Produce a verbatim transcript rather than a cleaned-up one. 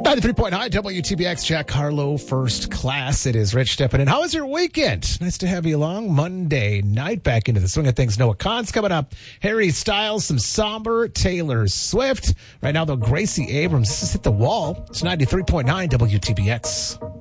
ninety-three point nine W T B X, Jack Harlow, First Class. It is Rich stepping in. How was your weekend? Nice to have you along. Monday night, back into the swing of things. Noah Kahn's coming up. Harry Styles, some somber. Taylor Swift. Right now, though, Gracie Abrams. This has hit the wall. It's ninety-three point nine W T B X.